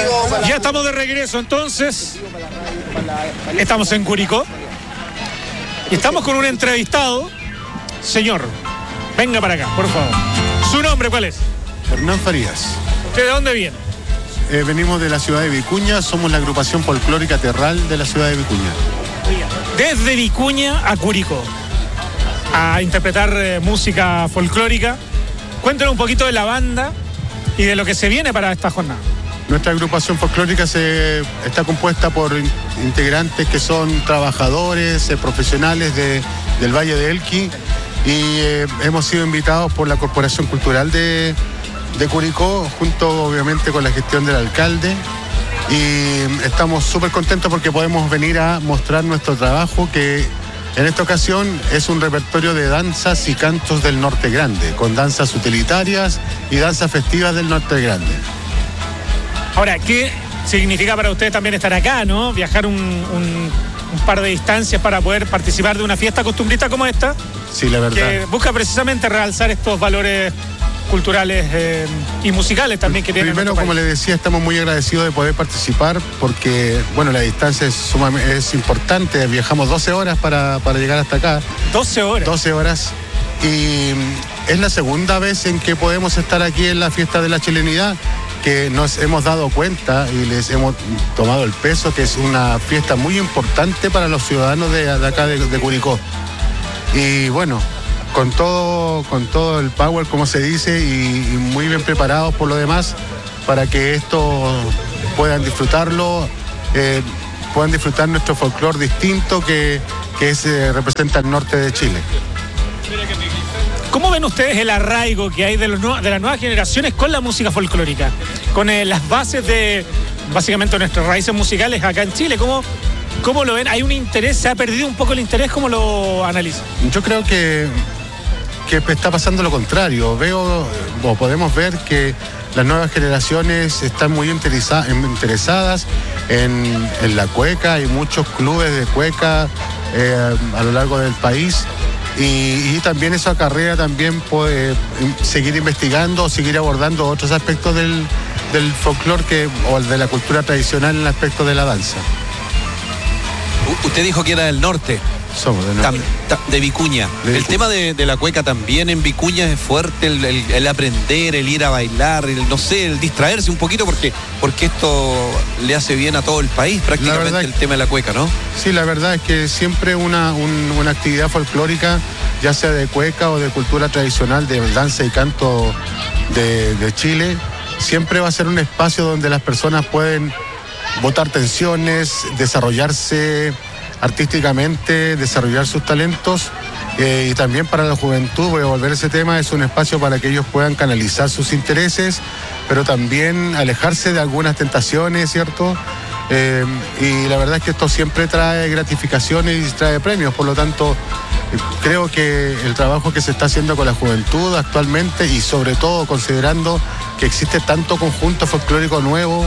Ya estamos de regreso entonces. Estamos en Curicó. Y estamos con un entrevistado. Señor, venga para acá, por favor. ¿Su nombre cuál es? Hernán Farías. ¿Usted de dónde viene? Venimos de la ciudad de Vicuña, somos la agrupación folclórica terral de la ciudad de Vicuña. Desde Vicuña a Curicó, a interpretar música folclórica. Cuéntenos un poquito de la banda y de lo que se viene para esta jornada. Nuestra agrupación folclórica está compuesta por integrantes que son trabajadores, profesionales del Valle de Elqui, y hemos sido invitados por la Corporación Cultural de Curicó, junto obviamente con la gestión del alcalde, y estamos súper contentos porque podemos venir a mostrar nuestro trabajo, que en esta ocasión es un repertorio de danzas y cantos del Norte Grande, con danzas utilitarias y danzas festivas del Norte Grande. Ahora, ¿qué significa para ustedes también estar acá, no? Viajar un par de distancias para poder participar de una fiesta costumbrista como esta. Sí, la verdad. Que busca precisamente realzar estos valores culturales y musicales también que tienen. Primero, como les decía, estamos muy agradecidos de poder participar porque, bueno, la distancia es importante. Viajamos 12 horas para llegar hasta acá. 12 horas. 12 horas. Y es la segunda vez en que podemos estar aquí en la fiesta de la chilenidad, que nos hemos dado cuenta y les hemos tomado el peso, que es una fiesta muy importante para los ciudadanos de acá de Curicó. Y bueno, con todo el power, como se dice, y muy bien preparados por lo demás, para que esto puedan puedan disfrutar nuestro folclore distinto que representa el norte de Chile. ¿Cómo ven ustedes el arraigo que hay de las nuevas generaciones con la música folclórica? Con las bases de, básicamente, nuestras raíces musicales acá en Chile. ¿Cómo lo ven? ¿Hay un interés? ¿Se ha perdido un poco el interés? ¿Cómo lo analizan? Yo creo que está pasando lo contrario. Podemos ver que las nuevas generaciones están muy interesadas en la cueca. Hay muchos clubes de cueca a lo largo del país. Y también eso acarrea también seguir investigando, seguir abordando otros aspectos del folclore o de la cultura tradicional en el aspecto de la danza. Usted dijo que era del norte. Somos del norte. De Vicuña. El tema de la cueca también en Vicuña es fuerte, el aprender, el ir a bailar, el distraerse un poquito, porque esto le hace bien a todo el país prácticamente, el tema de la cueca, ¿no? Sí, la verdad es que siempre una actividad folclórica, ya sea de cueca o de cultura tradicional, de danza y canto de Chile, siempre va a ser un espacio donde las personas pueden botar tensiones, desarrollarse artísticamente, desarrollar sus talentos, y también para la juventud, voy a volver a ese tema, es un espacio para que ellos puedan canalizar sus intereses, pero también alejarse de algunas tentaciones, ¿cierto? Y la verdad es que esto siempre trae gratificaciones y trae premios, por lo tanto creo que el trabajo que se está haciendo con la juventud actualmente, y sobre todo considerando que existe tanto conjunto folclórico nuevo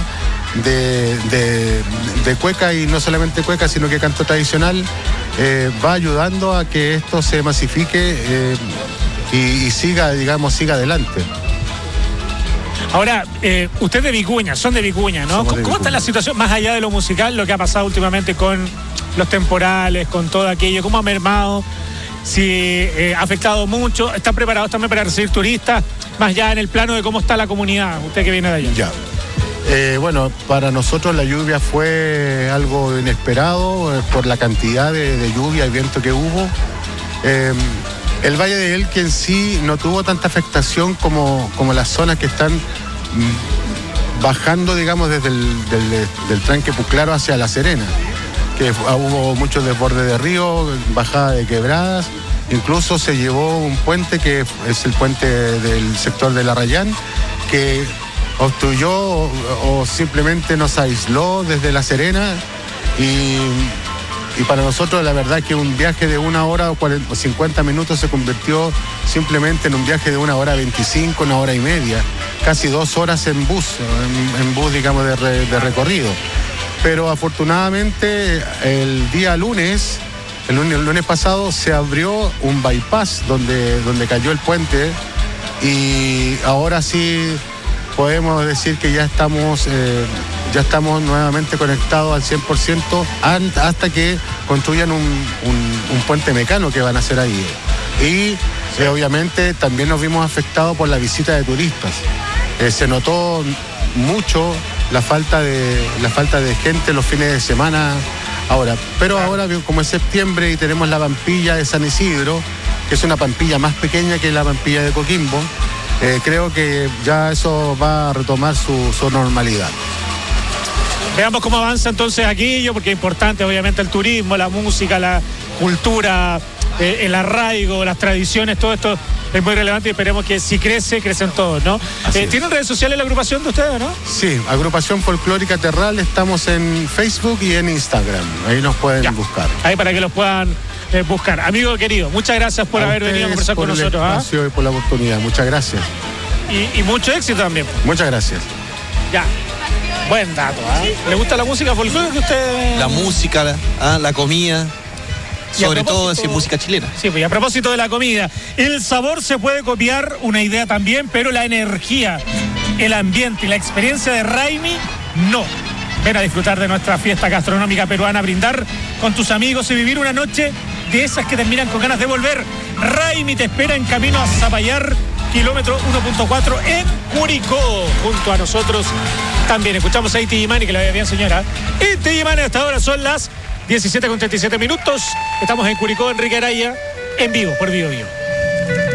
de cueca, y no solamente cueca sino que canto tradicional, va ayudando a que esto se masifique y siga adelante. Ahora, usted de Vicuña, son de Vicuña, ¿no? ¿Cómo está la situación, más allá de lo musical, lo que ha pasado últimamente con los temporales, con todo aquello? ¿Cómo ha mermado? Si ha afectado mucho. ¿Están preparados también para recibir turistas? Más allá en el plano de cómo está la comunidad, usted que viene de allá. Ya. Bueno, para nosotros la lluvia fue algo inesperado por la cantidad de lluvia y viento que hubo. El Valle de Elqui en sí no tuvo tanta afectación como las zonas que están bajando, digamos, desde del tranque Puclaro hacia La Serena, que hubo muchos desbordes de río, bajada de quebradas. Incluso se llevó un puente que es el puente del sector de La Rayán, que obstruyó o simplemente nos aisló desde La Serena, y para nosotros la verdad es que un viaje de 1 hora o 50 minutos se convirtió simplemente en un viaje de 1 hora 25, 1 hora y media, casi 2 horas en bus, digamos, de recorrido. Pero afortunadamente el lunes pasado se abrió un bypass donde cayó el puente, y ahora sí podemos decir que ya estamos ya estamos nuevamente conectados al 100% hasta que construyan un puente mecano que van a hacer ahí. Y obviamente también nos vimos afectados por la visita de turistas. Se notó mucho la falta de gente los fines de semana ahora. Pero ahora, como es septiembre y tenemos la Pampilla de San Isidro, que es una Pampilla más pequeña que la Pampilla de Coquimbo, creo que ya eso va a retomar su normalidad. Veamos cómo avanza entonces aquello, porque es importante obviamente el turismo, la música, la cultura, el arraigo, las tradiciones, todo esto es muy relevante y esperemos que si crecen todos, ¿no? ¿Tienen redes sociales la agrupación de ustedes, no? Sí, Agrupación Folclórica Terral, estamos en Facebook y en Instagram, ahí nos pueden buscar. Ahí para que los puedan buscar. Amigo querido, muchas gracias por haber venido a conversar con nosotros. Por el espacio y por la oportunidad, muchas gracias. Y mucho éxito también. Muchas gracias. Ya. Buen dato, ¿eh? ¿Le gusta la música folclórica usted? La música, la comida, sobre todo si es música chilena. Sí, pues y a propósito de la comida, el sabor se puede copiar, una idea también, pero la energía, el ambiente y la experiencia de Raimi, no. Ven a disfrutar de nuestra fiesta gastronómica peruana, brindar con tus amigos y vivir una noche de esas que terminan con ganas de volver. Raimi te espera en camino a Zapallar, kilómetro 1.4 en Curicó. Junto a nosotros también escuchamos a Iti Yimani, que le vaya bien, señora. Iti Yimani, hasta ahora son las 17:37 minutos. Estamos en Curicó, Enrique Araya, en vivo por Bio Bio.